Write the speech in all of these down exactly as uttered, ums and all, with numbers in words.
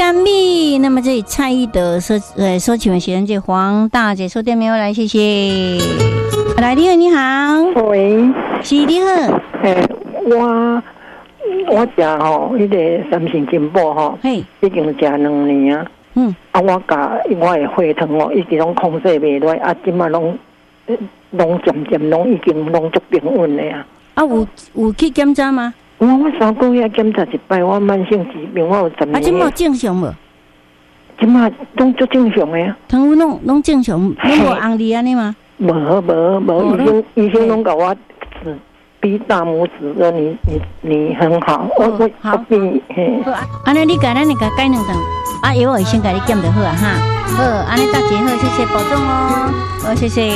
甘蜜。那么这里蔡依德说，呃，说请问学生姐黄大姐说电没有来，谢谢。来，你好，你好， 喂， 是你好， 诶，我我食吼，迄个三星金宝吼， 嘿， 已经食两年啊。嗯，啊，我甲我的血糖哦，一直拢控制袂落，啊，即马拢拢渐渐拢已经拢足平稳了啊。 啊，有有去检查吗？ 我我三个月检查一摆，我慢性疾病，我有十年。 啊，即马正常无？ 即马拢足正常的啊。 糖分拢拢正常，拢无红利安尼吗？ 无无无，医生医生拢甲我指比大拇指说你你你很好，我我我比嘿。 安尼你甲咱那个改两顿，啊，药我先甲你减就好啊哈。好，安尼大姐好，谢谢保重哦。好，谢谢。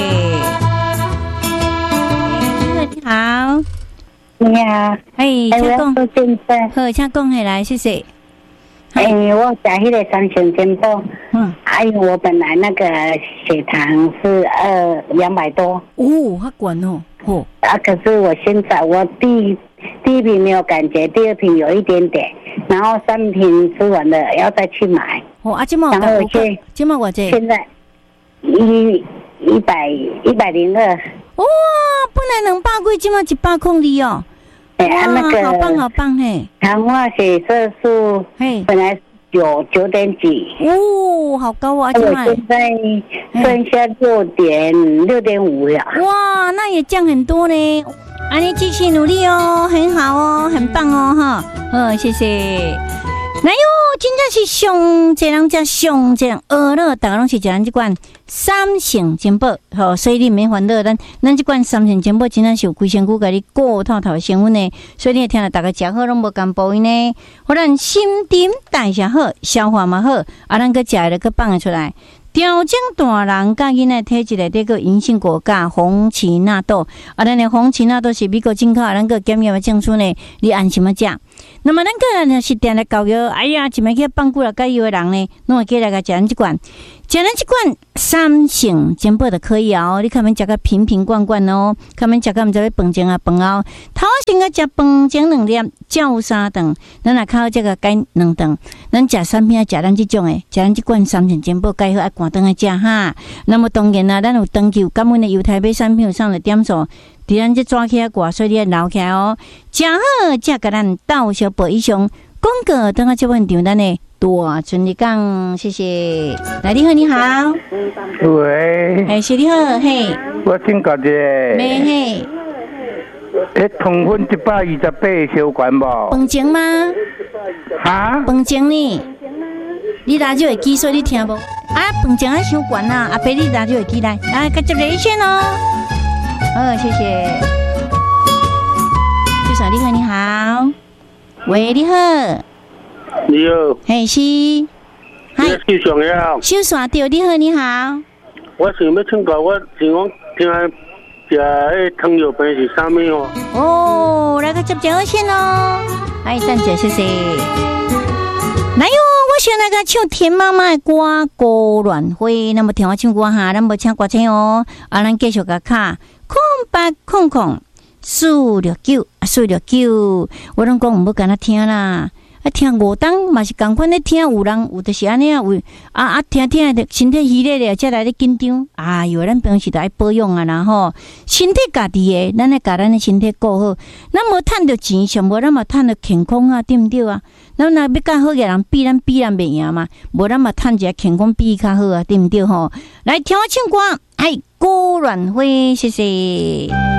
你好， 你好， 哎，请讲。好，请讲起来，谢谢。 哎，我吃迄个三星金宝，嗯，哎，我本来那个血糖是二两百多， 哦，好高哦，哦， 啊，可是我现在我第第一瓶没有感觉，第二瓶有一点点，然后三瓶吃完了要再去买， 哦，啊，这么然后现这么我这现在一一百一百零二， 哇，本来两百几，这么一百空里哦。 哎、啊，那个好棒好棒嘿！ 糖化血色素嘿，本来九九点几， 哦，好高啊！ 我现在剩下六点六点五了。 哇，那也降很多呢！啊，你继续努力哦，很好哦，很棒哦，哈！嗯，谢谢。来哟，真正是上这人家上这样饿了，大家拢是食咱这款三星金宝，吼，所以你免烦恼，咱咱这款三星金宝真正是有规身躯甲你顾透透成分呢，所以你听了大家食好拢无甘补因呢，互咱心陈代谢好，消化嘛好，啊，咱个食了个放出来。调整大人甲囡仔体质内底个银杏果甲红奇纳豆，啊，咱的红奇纳豆是美国进口，咱个检验的证书呢，你安心啊食。那么咱个人是定来教育，哎呀，一摆去放久了介药的人呢，拢会过来个食咱这款，食咱这款三星金宝就可以哦。你看们食个瓶瓶罐罐哦，看们食个毋知要饭前啊饭后，头先个食饭前两粒，照三顿，咱若靠这个改两顿，咱食三片食咱这种诶，食咱这款三星金宝介好爱赶顿来食哈。那么当然啦，咱有登记有感恩的犹太买产品有上的点数。伫咱这抓起来挂，所以你要留起来哦。食好，才甲咱到小宝以上广告，等下这问题咱呢大顺利讲，谢谢。来，你好，你好。 喂。 哎，是你好，嘿。 我请教者。 没嘿。 迄糖分一百二十八相关无？ 饭前吗？ 哈？ 饭前呢？你拿就会记，所以你听无？啊，饭前啊伤悬啊，阿伯你拿就会记来，啊，接接雷线哦。哦，谢谢。就说你好，你好，喂，你好， 你好， 嘿是， 嗨，你是上呀？ 小线对，你好，你好。 我想要请教，我想讲听下食迄糖尿病是啥物哦？ 哦，来个接电话线哦，哎，等者谢谢。来哟，我先来个唱田妈妈的歌《高乱花》，那么听我唱歌哈，咱无请歌星哦，啊，咱继续个卡。空八空空四六九啊，四六九，我拢讲唔要跟他听啦，啊听五档嘛是共款咧听，有人有就是安尼啊，有啊啊听听的身体虚咧咧，才来咧紧张。哎哟，咱平时都爱保养啊啦吼，身体家己的，咱来甲咱的身体顾好，咱无趁着钱，上无咱嘛趁着健康啊，对毋对啊？咱若要甲好嘅人比，咱比咱袂赢嘛，无咱嘛趁一个健康比较好啊，对毋对吼？来听我唱歌，哎。高乱花，谢谢。